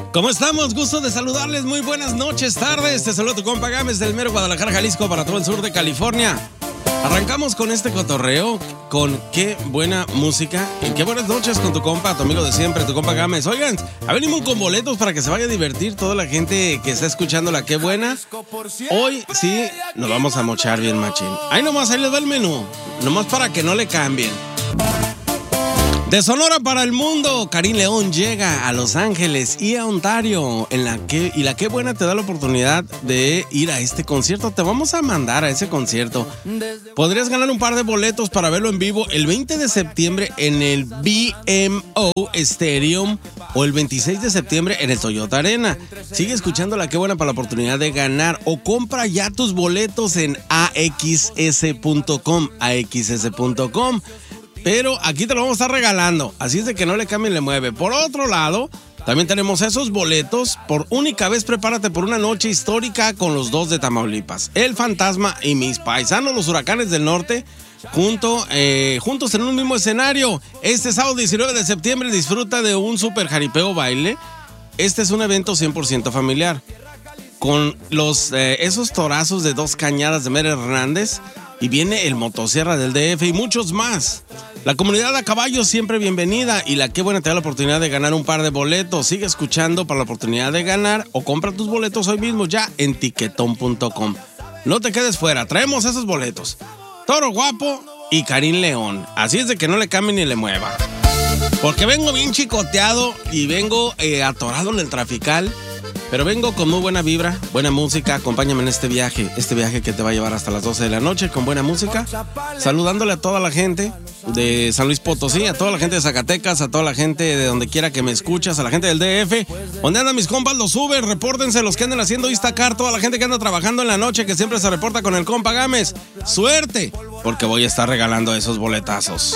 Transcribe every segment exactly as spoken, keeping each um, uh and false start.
¿Cómo estamos? Gusto de saludarles. Muy buenas noches, tardes. Te saludo tu compa Gámez del mero Guadalajara, Jalisco, para todo el sur de California. Arrancamos con este cotorreo, con qué buena música y qué buenas noches con tu compa, tu amigo de siempre, tu compa Gámez. Oigan, venimos con boletos para que se vaya a divertir toda la gente que está escuchando la qué buena. Hoy sí nos vamos a mochar bien machín. Ahí nomás, ahí les va el menú, nomás para que no le cambien. De Sonora para el mundo, Karim León llega a Los Ángeles y a Ontario. En la que, y la qué buena te da la oportunidad de ir a este concierto. Te vamos a mandar a ese concierto. Podrías ganar un par de boletos para verlo en vivo el veinte de septiembre en el B M O Stadium o el veintiséis de septiembre en el Toyota Arena. Sigue escuchando la qué buena para la oportunidad de ganar o compra ya tus boletos en A X S punto com. A X S punto com. Pero aquí te lo vamos a estar regalando, así es de que no le cambien, le mueve. Por otro lado, también tenemos esos boletos. Por única vez, prepárate por una noche histórica con los dos de Tamaulipas. El Fantasma y mis paisanos, los Huracanes del Norte, junto, eh, juntos en un mismo escenario. Este sábado diecinueve de septiembre disfruta de un super jaripeo baile. Este es un evento cien por ciento familiar. Con los eh, esos torazos de Dos Cañadas de Mere Hernández. Y viene el Motosierra del D F y muchos más. La comunidad a caballo siempre bienvenida. Y la qué buena te da la oportunidad de ganar un par de boletos. Sigue escuchando para la oportunidad de ganar o compra tus boletos hoy mismo ya en tiquetón punto com. No te quedes fuera, traemos esos boletos. Toro Guapo y Karim León. Así es de que no le cambie ni le mueva. Porque vengo bien chicoteado y vengo eh, atorado en el trafical. Pero vengo con muy buena vibra, buena música. Acompáñame en este viaje, este viaje que te va a llevar hasta las doce de la noche con buena música. Saludándole a toda la gente de San Luis Potosí, a toda la gente de Zacatecas, a toda la gente de donde quiera que me escuchas, a la gente del D F. ¿Dónde andan mis compas? Los Uber, repórtense los que andan haciendo Instacar, toda la gente que anda trabajando en la noche, que siempre se reporta con el compa Gámez. ¡Suerte! Porque voy a estar regalando esos boletazos.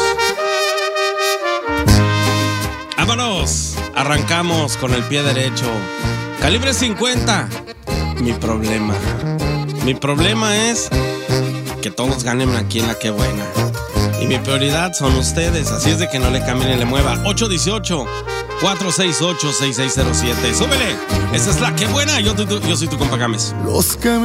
¡Vámonos! Arrancamos con el pie derecho. Calibre cincuenta. Mi problema. Mi problema es que todos ganen aquí en la qué buena. Y mi prioridad son ustedes. Así es de que no le cambien y le mueva. ocho uno ocho, cuatro seis ocho, seis seis cero siete. ¡Súbele! Esa es la qué buena. Yo, yo, yo soy tu compa Gámez. Los que